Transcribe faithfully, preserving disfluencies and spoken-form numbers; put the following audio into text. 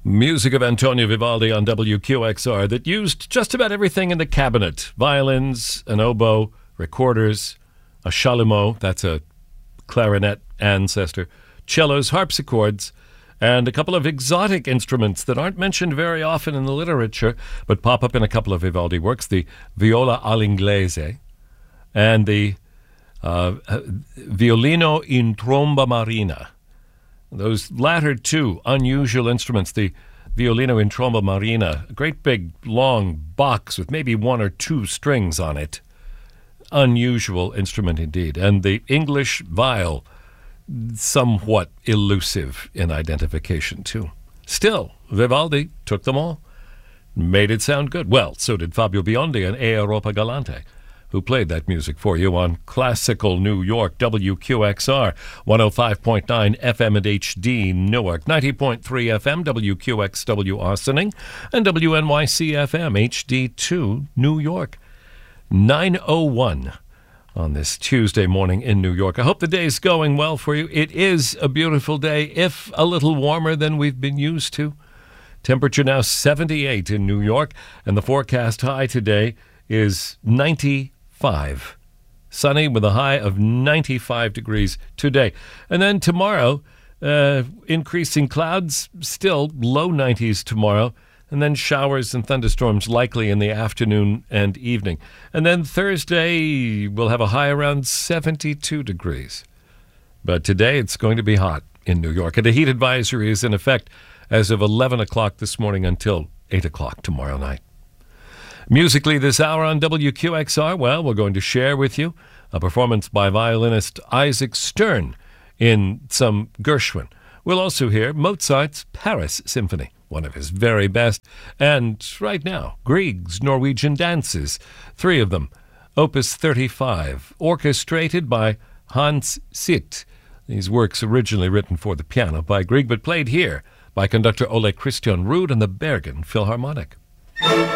Music of Antonio Vivaldi on W Q X R that used just about everything in the cabinet. Violins, an oboe, recorders, a chalumeau, that's a clarinet ancestor, cellos, harpsichords, and a couple of exotic instruments that aren't mentioned very often in the literature, but pop up in a couple of Vivaldi works, the viola all'inglese and the uh, violino in tromba marina. Those latter two unusual instruments, the violino in tromba marina, a great big long box with maybe one or two strings on it. Unusual instrument indeed. And the English viol, somewhat elusive in identification too. Still, Vivaldi took them all, made it sound good. Well, so did Fabio Biondi and E Europa Galante, who played that music for you on classical New York, W Q X R, one oh five point nine F M and H D Newark, ninety point three F M, W Q X W Austining, and W N Y C F M, H D two New York. nine oh one on this Tuesday morning in New York. I hope the day's going well for you. It is a beautiful day, if a little warmer than we've been used to. Temperature now seventy-eight in New York, and the forecast high today is ninety-five. Sunny with a high of ninety-five degrees today. And then tomorrow, uh, increasing clouds, still low nineties tomorrow, and then showers and thunderstorms likely in the afternoon and evening. And then Thursday, we'll have a high around seventy-two degrees. But today, it's going to be hot in New York. And a heat advisory is in effect as of eleven o'clock this morning until eight o'clock tomorrow night. Musically this hour on W Q X R, well, we're going to share with you a performance by violinist Isaac Stern in some Gershwin. We'll also hear Mozart's Paris Symphony, one of his very best, and right now, Grieg's Norwegian Dances, three of them, Opus thirty-five, orchestrated by Hans Sitt. These works originally written for the piano by Grieg, but played here by conductor Ole Christian Ruud and the Bergen Philharmonic.